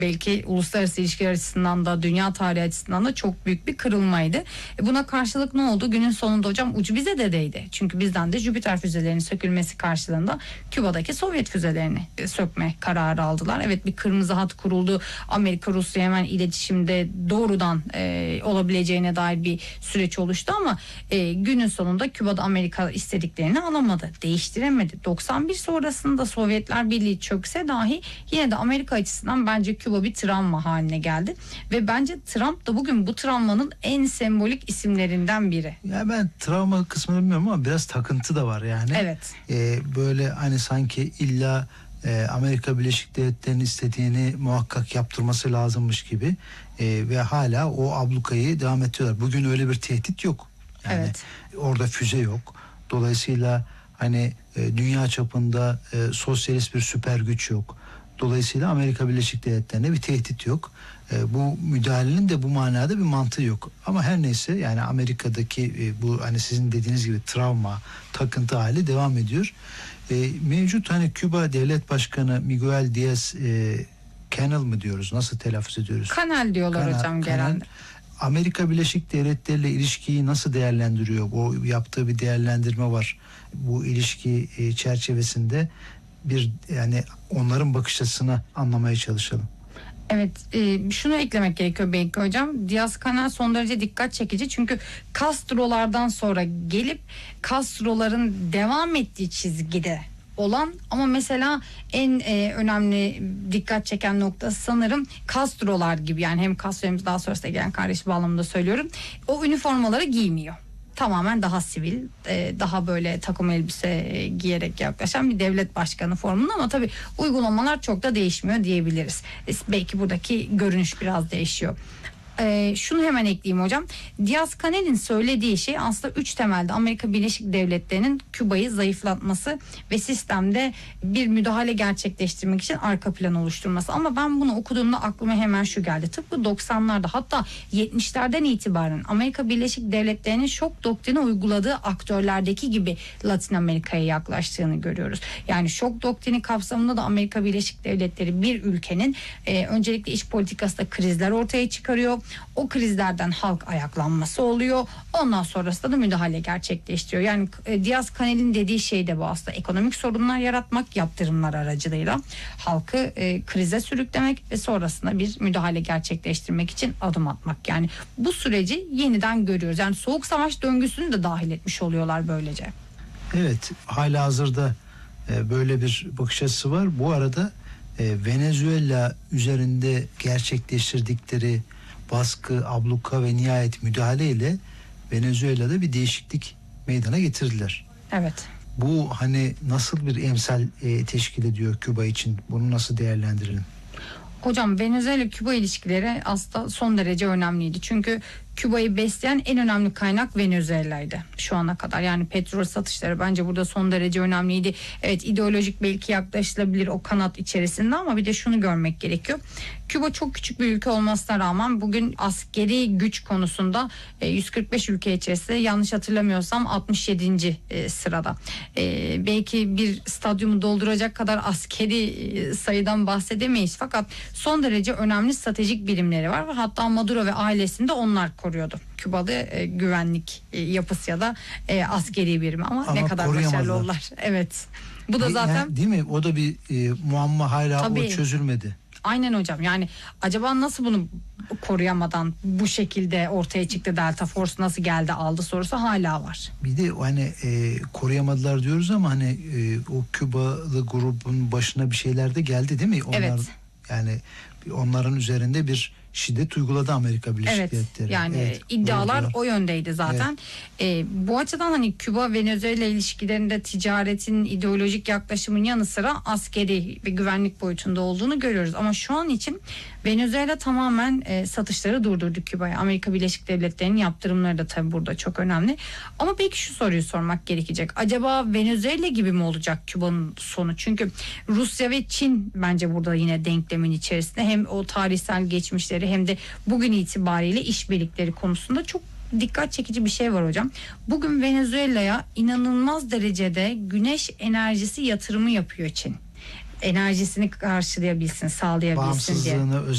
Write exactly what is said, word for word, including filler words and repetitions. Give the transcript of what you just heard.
belki uluslararası ilişkiler açısından da dünya tarihi açısından da çok büyük bir kırılmaydı. E buna karşılık ne oldu? Günün sonunda hocam ucu bize de değdi. Çünkü bizden de Jüpiter füzelerinin sökülmesi karşılığında Küba'daki Sovyet füzelerini e, sökme kararı aldılar. Evet, bir kırmızı hat kuruldu. Amerika Rusya hemen iletişimde doğrudan e, olabileceğine dair bir süreç oluştu ama e, günün sonunda Küba'da Amerika istediklerini alamadı. Değiştiremedi. doksan bir sonrasında Sovyetler Birliği çökse dahi yine de Amerika açısından bence Küba bir travma haline geldi. Ve bence Trump da bugün bu travmanın en sembolik isimlerinden biri. Ya ben travma kısmını bilmiyorum ama biraz takıntı da var yani. Evet. Ee, böyle hani sanki illa e, Amerika Birleşik Devletleri'nin istediğini muhakkak yaptırması lazımmış gibi e, ve hala o ablukayı devam ediyorlar. Bugün öyle bir tehdit yok. Yani evet. Orada füze yok. Dolayısıyla hani e, dünya çapında e, sosyalist bir süper güç yok. Dolayısıyla Amerika Birleşik Devletleri'ne bir tehdit yok. E, bu müdahalenin de bu manada bir mantığı yok. Ama her neyse yani Amerika'daki e, bu hani sizin dediğiniz gibi travma, takıntı hali devam ediyor. E, mevcut hani Küba Devlet Başkanı Miguel Diaz e, Canel mı diyoruz? Nasıl telaffuz ediyoruz? Canel diyorlar Canel, hocam Canel, genelde. Amerika Birleşik Devletleri ile ilişkiyi nasıl değerlendiriyor? O yaptığı bir değerlendirme var. Bu ilişki e, çerçevesinde bir yani onların bakış açısını anlamaya çalışalım. Evet, e, şunu eklemek gerekiyor belki hocam. Diaz-Canel son derece dikkat çekici. Çünkü Castro'lardan sonra gelip Castro'ların devam ettiği çizgide olan ama mesela en e, önemli dikkat çeken nokta sanırım Castro'lar gibi, yani hem Castro hem daha sonrasında gelen kardeş bağlamında söylüyorum. O üniformaları giymiyor. Tamamen daha sivil, daha böyle takım elbise giyerek yaklaşan bir devlet başkanı formunda ama tabii uygulamalar çok da değişmiyor diyebiliriz. Belki buradaki görünüş biraz değişiyor. Ee, şunu hemen ekleyeyim hocam. Diaz-Canel'in söylediği şey aslında üç temelde Amerika Birleşik Devletleri'nin Küba'yı zayıflatması ve sistemde bir müdahale gerçekleştirmek için arka plan oluşturması. Ama ben bunu okuduğumda aklıma hemen şu geldi. Tıpkı doksanlarda hatta yetmişlerden itibaren Amerika Birleşik Devletleri'nin şok doktrini uyguladığı aktörlerdeki gibi Latin Amerika'ya yaklaştığını görüyoruz. Yani şok doktrini kapsamında da Amerika Birleşik Devletleri bir ülkenin e, öncelikle iç politikasında krizler ortaya çıkarıyor. O krizlerden halk ayaklanması oluyor. Ondan sonrasında da müdahale gerçekleştiriyor. Yani e, Diaz-Canel'in dediği şey de bu aslında. Ekonomik sorunlar yaratmak, yaptırımlar aracılığıyla halkı e, krize sürüklemek ve sonrasında bir müdahale gerçekleştirmek için adım atmak. Yani bu süreci yeniden görüyoruz. Yani soğuk savaş döngüsünü de dahil etmiş oluyorlar böylece. Evet, halihazırda e, böyle bir bakış açısı var. Bu arada e, Venezuela üzerinde gerçekleştirdikleri baskı, abluka ve nihayet müdahale ile Venezuela'da bir değişiklik meydana getirdiler. Evet. Bu hani nasıl bir emsal e, teşkil ediyor Küba için? Bunu nasıl değerlendirelim? Hocam Venezuela-Küba ilişkileri aslında son derece önemliydi. Çünkü Küba'yı besleyen en önemli kaynak Venezuela'ydı şu ana kadar. Yani petrol satışları bence burada son derece önemliydi. Evet, ideolojik belki yaklaşılabilir o kanat içerisinde ama bir de şunu görmek gerekiyor. Küba çok küçük bir ülke olmasına rağmen bugün askeri güç konusunda yüz kırk beş ülke içerisinde yanlış hatırlamıyorsam altmış yedinci sırada. Belki bir stadyumu dolduracak kadar askeri sayıdan bahsedemeyiz fakat son derece önemli stratejik birimleri var ve hatta Maduro ve ailesinde onlar koruyordu. Küba'da e, güvenlik e, yapısı ya da e, askeri birimi ama, ama ne kadar başarılı oldular. Evet. Bu da zaten yani, değil mi? O da bir e, muamma, hala tabii, o çözülmedi. Aynen hocam. Yani acaba nasıl bunu koruyamadan bu şekilde ortaya çıktı, Delta Force nasıl geldi aldı sorusu hala var. Bir de hani e, koruyamadılar diyoruz ama hani e, o Kübalı grubun başına bir şeyler de geldi değil mi? Onlar, evet. Yani onların üzerinde bir şiddet uyguladı Amerika Birleşik evet, Devletleri. Yani evet, iddialar o yöndeydi zaten. Evet. E, bu açıdan hani Küba Venezuela ilişkilerinde ticaretin, ideolojik yaklaşımın yanı sıra askeri ve güvenlik boyutunda olduğunu görüyoruz. Ama şu an için Venezuela tamamen e, satışları durdurdu Küba'ya. Amerika Birleşik Devletleri'nin yaptırımları da tabii burada çok önemli. Ama belki şu soruyu sormak gerekecek. Acaba Venezuela gibi mi olacak Küba'nın sonu? Çünkü Rusya ve Çin bence burada yine denklemin içerisinde. Hem o tarihsel geçmişleri hem de bugün itibariyle işbirlikleri konusunda çok dikkat çekici bir şey var hocam. Bugün Venezuela'ya inanılmaz derecede güneş enerjisi yatırımı yapıyor Çin. Enerjisini karşılayabilsin, sağlayabilsin diye.